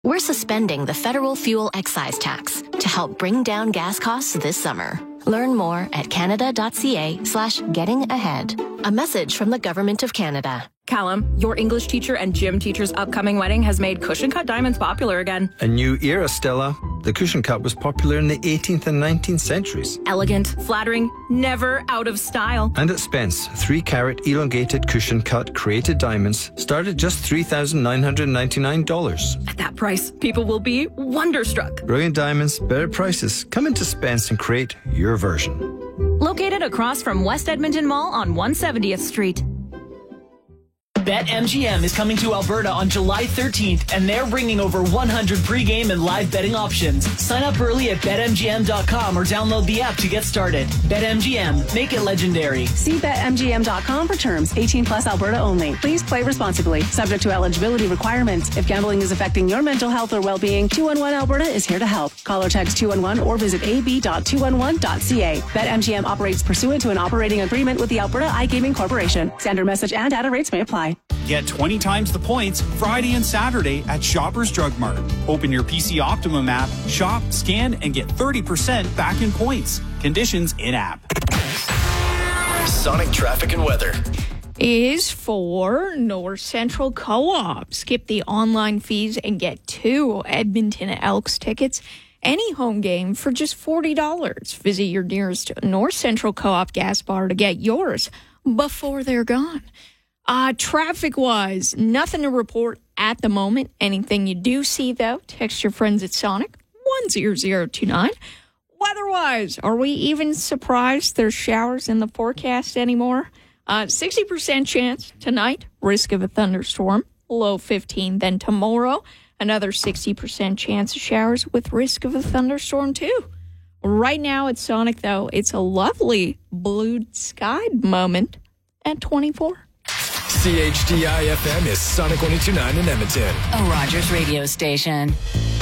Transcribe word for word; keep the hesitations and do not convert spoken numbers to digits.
We're suspending the federal fuel excise tax to help bring down gas costs this summer. Learn more at canada.ca slash getting ahead. A message from the Government of Canada. Callum, your English teacher and gym teacher's upcoming wedding has made cushion cut diamonds popular again. A new era, Stella. The cushion cut was popular in the eighteenth and nineteenth centuries. Elegant, flattering, never out of style. And at Spence, three carat elongated cushion cut created diamonds start at just three thousand nine hundred ninety-nine dollars. At that price, people will be wonderstruck. Brilliant diamonds, better prices. Come into Spence and create your version. Located across from West Edmonton Mall on one hundred seventieth Street. BetMGM is coming to Alberta on July thirteenth, and they're bringing over one hundred pregame and live betting options. Sign up early at bet M G M dot com or download the app to get started. BetMGM, make it legendary. See bet M G M dot com for terms. eighteen plus Alberta only. Please play responsibly. Subject to eligibility requirements. If gambling is affecting your mental health or well-being, two one one Alberta is here to help. Call or text two one one or visit a b dot two one one dot c a. BetMGM operates pursuant to an operating agreement with the Alberta iGaming Corporation. Standard message and data rates may apply. Get twenty times the points Friday and Saturday at Shoppers Drug Mart. Open your P C Optimum app, shop, scan, and get thirty percent back in points. Conditions in-app. Sonic traffic and weather is for North Central Co-op. Skip the online fees and get two Edmonton Elks tickets. Any home game for just forty dollars. Visit your nearest North Central Co-op gas bar to get yours before they're gone. Uh, traffic-wise, nothing to report at the moment. Anything you do see, though, text your friends at Sonic one zero zero two nine. Weather-wise, are we even surprised there's showers in the forecast anymore? Uh, sixty percent chance tonight, risk of a thunderstorm, low fifteen. Then tomorrow, another sixty percent chance of showers with risk of a thunderstorm, too. Right now at Sonic, though, it's a lovely blue sky moment at twenty-four. C H D I F M is Sonic one oh two point nine in Edmonton. A Rogers radio station.